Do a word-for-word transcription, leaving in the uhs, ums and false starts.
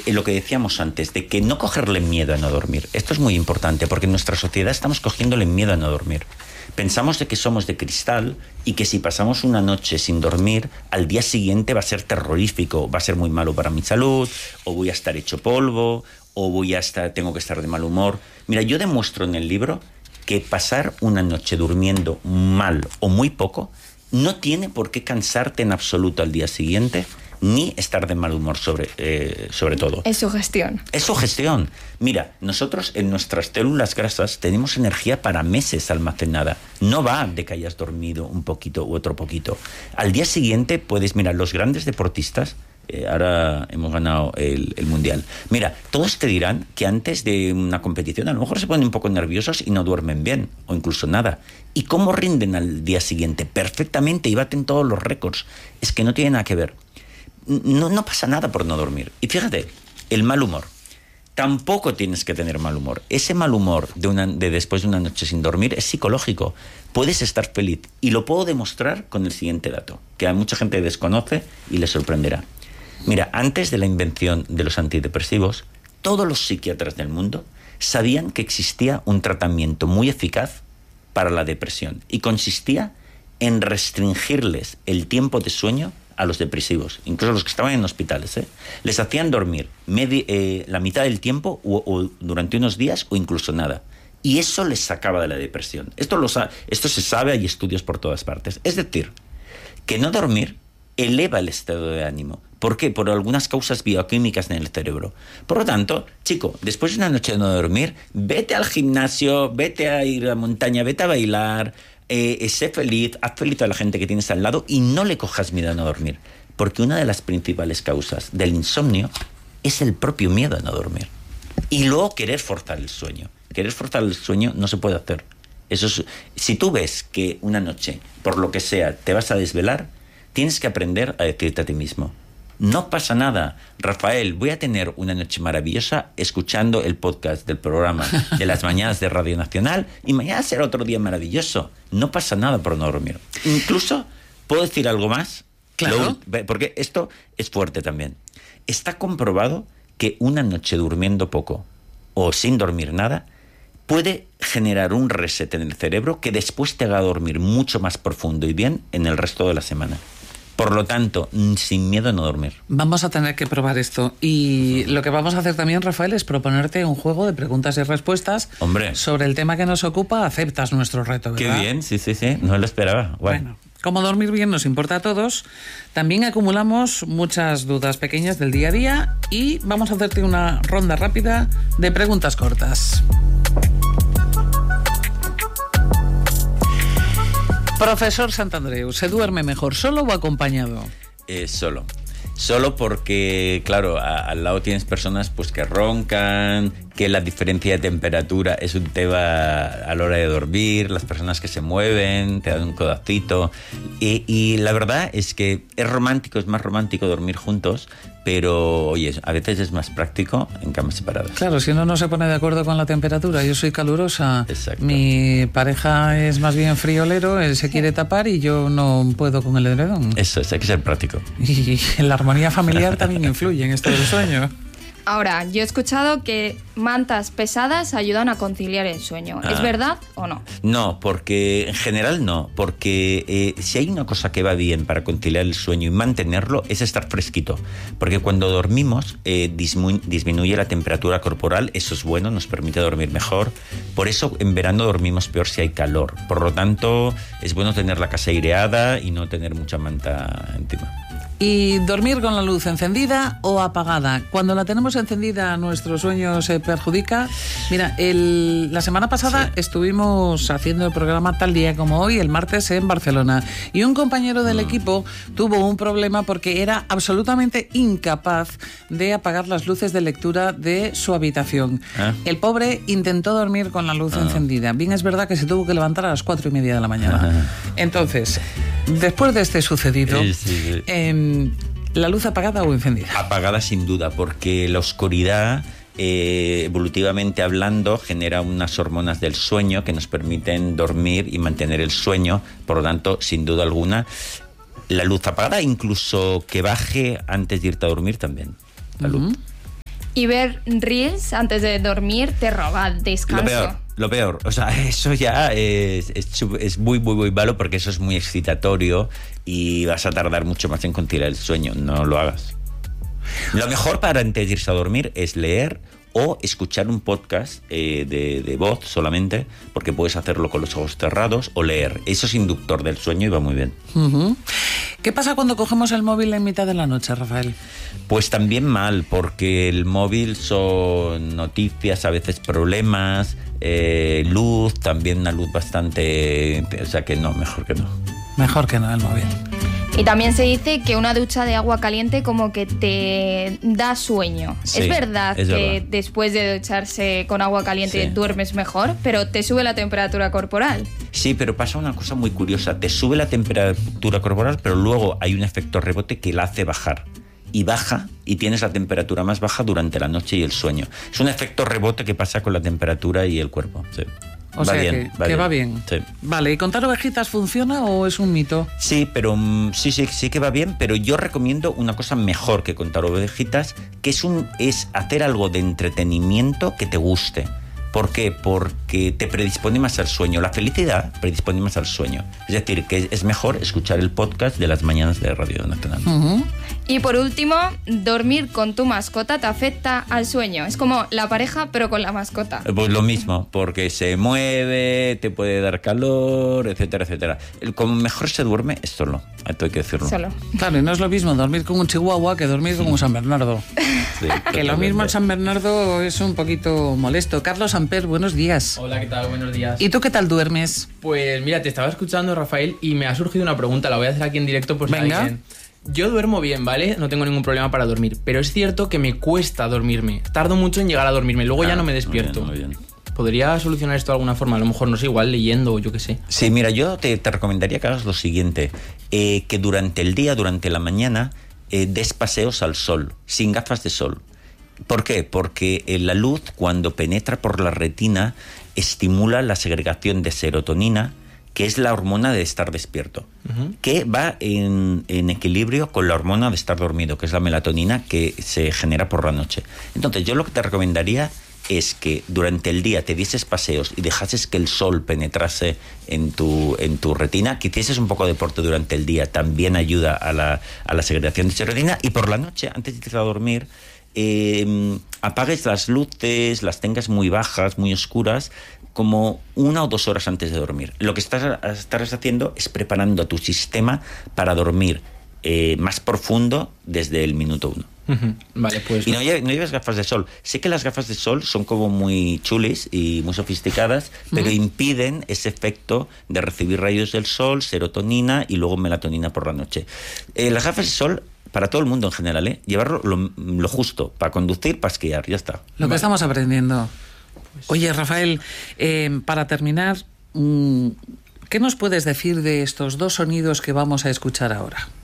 eh, lo que decíamos antes, de que no cogerle miedo a no dormir. Esto es muy importante, porque en nuestra sociedad estamos cogiéndole miedo a no dormir. Pensamos de que somos de cristal y que si pasamos una noche sin dormir, al día siguiente va a ser terrorífico, va a ser muy malo para mi salud, o voy a estar hecho polvo, o voy a estar, tengo que estar de mal humor. Mira, yo demuestro en el libro que pasar una noche durmiendo mal o muy poco no tiene por qué cansarte en absoluto al día siguiente, ni estar de mal humor sobre, eh, sobre todo. Es sugestión. Es sugestión. Mira, nosotros en nuestras células grasas tenemos energía para meses almacenada. No va de que hayas dormido un poquito u otro poquito. Al día siguiente puedes, mira, los grandes deportistas, eh, ahora hemos ganado el, el Mundial. Mira, todos te dirán que antes de una competición a lo mejor se ponen un poco nerviosos y no duermen bien, o incluso nada. ¿Y cómo rinden al día siguiente? Perfectamente, y baten todos los récords. Es que no tiene nada que ver. No, no pasa nada por no dormir. Y fíjate, el mal humor. Tampoco tienes que tener mal humor. Ese mal humor de, una, de después de una noche sin dormir es psicológico. Puedes estar feliz. Y lo puedo demostrar con el siguiente dato, que a mucha gente desconoce y le sorprenderá. Mira, antes de la invención de los antidepresivos, todos los psiquiatras del mundo sabían que existía un tratamiento muy eficaz para la depresión. Y consistía en restringirles el tiempo de sueño a los depresivos, incluso los que estaban en hospitales, ¿eh? Les hacían dormir medi- eh, la mitad del tiempo o, o durante unos días o incluso nada. Y eso les sacaba de la depresión. Esto, lo sa- esto se sabe, hay estudios por todas partes. Es decir, que no dormir eleva el estado de ánimo. ¿Por qué? Por algunas causas bioquímicas en el cerebro. Por lo tanto, chico, después de una noche de no dormir, vete al gimnasio, vete a ir a la montaña, vete a bailar, Eh, sé feliz, haz feliz a la gente que tienes al lado y no le cojas miedo a no dormir. Porque una de las principales causas del insomnio es el propio miedo a no dormir. Y luego querer forzar el sueño. Querer forzar el sueño no se puede hacer. Eso es, si tú ves que una noche, por lo que sea, te vas a desvelar, tienes que aprender a decirte a ti mismo: no pasa nada, Rafael, voy a tener una noche maravillosa escuchando el podcast del programa de las mañanas de Radio Nacional y mañana será otro día maravilloso. No pasa nada por no dormir. Incluso, ¿puedo decir algo más? Claro. Lo, porque esto es fuerte también. Está comprobado que una noche durmiendo poco o sin dormir nada puede generar un reset en el cerebro que después te haga dormir mucho más profundo y bien en el resto de la semana. Por lo tanto, sin miedo a no dormir. Vamos a tener que probar esto. Y lo que vamos a hacer también, Rafael, es proponerte un juego de preguntas y respuestas. Hombre. Sobre el tema que nos ocupa. Aceptas nuestro reto, ¿verdad? Qué bien, sí, sí, sí. No lo esperaba. Guay. Bueno, como dormir bien nos importa a todos, también acumulamos muchas dudas pequeñas del día a día y vamos a hacerte una ronda rápida de preguntas cortas. Profesor Santandreu, ¿se duerme mejor solo o acompañado? Eh, solo. Solo porque, claro, a, al lado tienes personas pues que roncan, que la diferencia de temperatura es un tema a la hora de dormir, las personas que se mueven, te dan un codacito. Y, y la verdad es que es romántico, es más romántico dormir juntos, pero, oye, a veces es más práctico en camas separadas. Claro, si uno no se pone de acuerdo con la temperatura. Yo soy calurosa, Exacto. Mi pareja es más bien friolero, él se quiere tapar y yo no puedo con el edredón. Eso es, hay que ser práctico. Y la armonía familiar también influye en esto del sueño. Ahora, yo he escuchado que mantas pesadas ayudan a conciliar el sueño. Ah. ¿Es verdad o no? No, porque en general no, porque eh, si hay una cosa que va bien para conciliar el sueño y mantenerlo es estar fresquito, porque cuando dormimos eh, dismu- disminuye la temperatura corporal, eso es bueno, nos permite dormir mejor, por eso en verano dormimos peor si hay calor, por lo tanto es bueno tener la casa aireada y no tener mucha manta encima. ¿Y dormir con la luz encendida o apagada? Cuando la tenemos encendida, ¿nuestro sueño se perjudica? Mira, el, la semana pasada sí. estuvimos haciendo el programa tal día como hoy, el martes, en Barcelona. Y un compañero del mm. equipo tuvo un problema porque era absolutamente incapaz de apagar las luces de lectura de su habitación. ¿Eh? El pobre intentó dormir con la luz ah. encendida. Bien es verdad que se tuvo que levantar a las cuatro y media de la mañana. Entonces, después de este sucedido... Sí, sí, sí. Eh, ¿La luz apagada o encendida? Apagada sin duda, porque la oscuridad, eh, evolutivamente hablando, genera unas hormonas del sueño que nos permiten dormir y mantener el sueño. Por lo tanto, sin duda alguna, la luz apagada, incluso que baje antes de irte a dormir también. La luz. Uh-huh. Y ver reels antes de dormir te roba descanso. Lo peor, lo peor. O sea, eso ya es, es, es muy, muy, muy malo porque eso es muy excitatorio y vas a tardar mucho más en conciliar el sueño. No lo hagas. Lo mejor para antes de irse a dormir es leer o escuchar un podcast eh, de, de voz solamente, porque puedes hacerlo con los ojos cerrados, o leer. Eso es inductor del sueño y va muy bien. Uh-huh. ¿Qué pasa cuando cogemos el móvil en mitad de la noche, Rafael? Pues también mal, porque el móvil son noticias, a veces problemas, eh, luz, también una luz bastante... O sea que no, mejor que no. Mejor que no el móvil. Y también se dice que una ducha de agua caliente como que te da sueño. Sí, es verdad es que verdad. después de ducharse con agua caliente Sí. duermes mejor, pero te sube la temperatura corporal. Sí, pero pasa una cosa muy curiosa. Te sube la temperatura corporal, pero luego hay un efecto rebote que la hace bajar. Y baja, y tienes la temperatura más baja durante la noche y el sueño. Es un efecto rebote que pasa con la temperatura y el cuerpo. Sí. O va sea bien, que, va que bien. va bien. Sí. Vale, ¿y contar ovejitas funciona o es un mito? Sí, pero mm, sí, sí, sí que va bien, pero yo recomiendo una cosa mejor que contar ovejitas, que es un es hacer algo de entretenimiento que te guste. ¿Por qué? Porque te predispone más al sueño. La felicidad predispone más al sueño. Es decir, que es mejor escuchar el podcast de las mañanas de Radio Nacional. Uh-huh. Y por último, dormir con tu mascota te afecta al sueño. Es como la pareja, pero con la mascota. Pues lo mismo, porque se mueve, te puede dar calor, etcétera, etcétera. El como mejor se duerme es solo, esto hay que decirlo. Solo. Claro, y no es lo mismo dormir con un chihuahua que dormir con un San Bernardo. Sí, Que lo mismo el San Bernardo es un poquito molesto. Carlos Amper, buenos días. Hola, ¿qué tal? Buenos días. ¿Y tú qué tal duermes? Pues mira, te estaba escuchando, Rafael, y me ha surgido una pregunta, la voy a hacer aquí en directo por si Venga. alguien... Yo duermo bien, ¿vale? No tengo ningún problema para dormir, pero es cierto que me cuesta dormirme. Tardo mucho en llegar a dormirme, luego ya Ah, no me muy despierto. bien, muy bien. ¿Podría solucionar esto de alguna forma? A lo mejor, no sé, igual leyendo o yo qué sé. Sí, mira, yo te, te recomendaría que hagas lo siguiente, eh, que durante el día, durante la mañana, eh, des paseos al sol, sin gafas de sol. ¿Por qué? Porque eh, la luz, cuando penetra por la retina, estimula la segregación de serotonina, que es la hormona de estar despierto, uh-huh. que va en, en equilibrio con la hormona de estar dormido, que es la melatonina que se genera por la noche. Entonces, yo lo que te recomendaría es que durante el día te dieses paseos y dejases que el sol penetrase en tu, en tu retina, que hicieses un poco de deporte durante el día, también ayuda a la, a la segregación de serotonina, y por la noche, antes de irte a dormir, eh, apagues las luces, las tengas muy bajas, muy oscuras, como una o dos horas antes de dormir. Lo que estás, estarás haciendo es preparando a tu sistema para dormir eh, más profundo desde el minuto uno. Uh-huh. Vale, pues... Y no, lle- no lleves gafas de sol. Sé que las gafas de sol son como muy chulis y muy sofisticadas, pero uh-huh. impiden ese efecto de recibir rayos del sol, serotonina y luego melatonina por la noche. Eh, las gafas de sol, para todo el mundo en general, ¿eh? Llevarlo lo, lo justo, para conducir, para esquiar, ya está. Lo que Vale. estamos aprendiendo. Oye, Rafael, eh, para terminar, ¿qué nos puedes decir de estos dos sonidos que vamos a escuchar ahora?